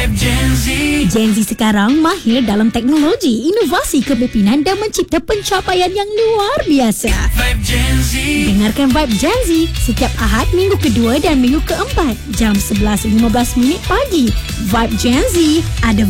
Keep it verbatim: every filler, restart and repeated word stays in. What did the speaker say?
Gen Z sekarang mahir dalam teknologi, inovasi kepimpinan dan mencipta pencapaian yang luar biasa. Dengarkan Vibe Gen Z setiap Ahad minggu kedua dan minggu keempat jam sebelas lima belas minit pagi. Vibe Gen Z ada